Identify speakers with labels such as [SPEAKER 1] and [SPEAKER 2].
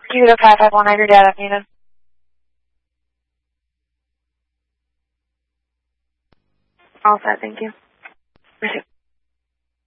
[SPEAKER 1] Kilo 551, I have your data if needed. All set, thank you. Receive.